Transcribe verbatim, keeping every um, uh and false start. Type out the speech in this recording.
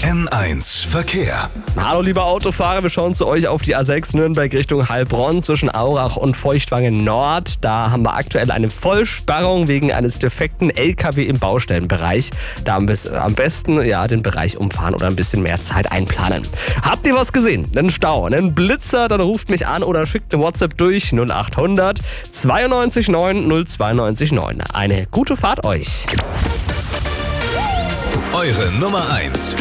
N eins Verkehr. Hallo liebe Autofahrer, wir schauen zu euch auf die A sechs Nürnberg Richtung Heilbronn zwischen Aurach und Feuchtwangen Nord. Da haben wir aktuell eine Vollsperrung wegen eines defekten L K W im Baustellenbereich. Da am besten ja den Bereich umfahren oder ein bisschen mehr Zeit einplanen. Habt ihr was gesehen? Einen Stau, einen Blitzer? Dann ruft mich an oder schickt eine WhatsApp durch null acht hundert zweiundneunzig neun null zweiundneunzig neun. Eine gute Fahrt euch. Eure Nummer eins